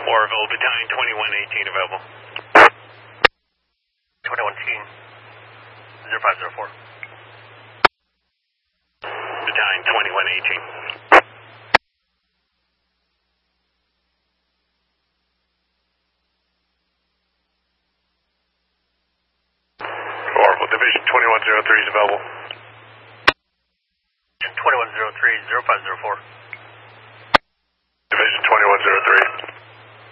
Orville, Battalion 2118 available. 2118, 0504. Battalion 2118. Orville, Division 2103 is available. 2103, 0504. Division 2103.